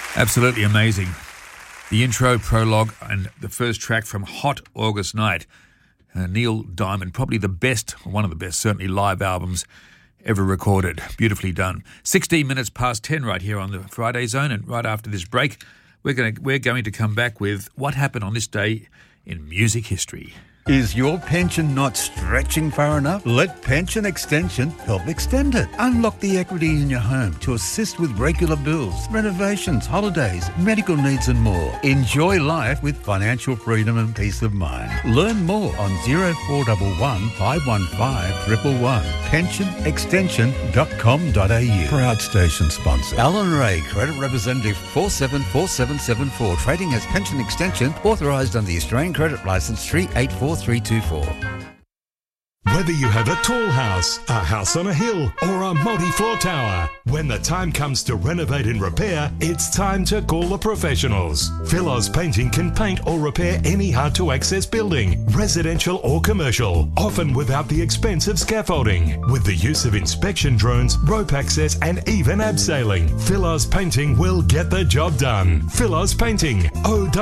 Absolutely amazing. The intro, prologue, and the first track from Hot August Night. Neil Diamond, probably the best, one of the best, certainly live albums ever recorded. Beautifully done. 16 minutes past 10 right here on the Friday Zone, and right after this break, we're going to come back with what happened on this day in music history. Is your pension not stretching far enough? Let Pension Extension help extend it. Unlock the equity in your home to assist with regular bills, renovations, holidays, medical needs and more. Enjoy life with financial freedom and peace of mind. Learn more on 0411 515 111. pensionextension.com.au. Proud station sponsor. Alan Ray, Credit Representative 474774. Trading as Pension Extension, authorised under the Australian Credit Licence 384324. Whether you have a tall house, a house on a hill, or a multi-floor tower, when the time comes to renovate and repair, it's time to call the professionals. Philos Painting can paint or repair any hard-to-access building, residential or commercial, often without the expense of scaffolding. With the use of inspection drones, rope access, and even abseiling, Philos Painting will get the job done. Philos Painting,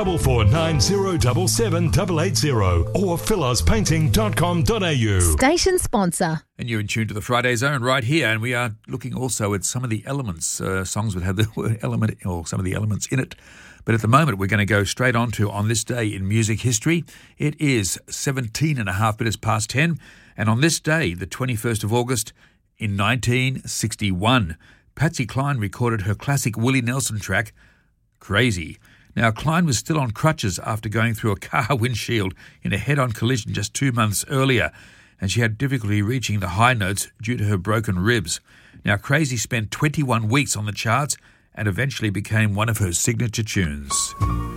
0449077880 or philospainting.com.au. Station sponsor. And you're in tune to the Friday Zone right here, and we are looking also at some of the elements, songs that have the word element or some of the elements in it. But at the moment, we're going to go straight on to On This Day in Music History. It is 17 and a half minutes past 10, and on this day, the 21st of August in 1961, Patsy Cline recorded her classic Willie Nelson track, Crazy. Now, Cline was still on crutches after going through a car windshield in a head-on collision just 2 months earlier, and she had difficulty reaching the high notes due to her broken ribs. Now, Crazy spent 21 weeks on the charts and eventually became one of her signature tunes.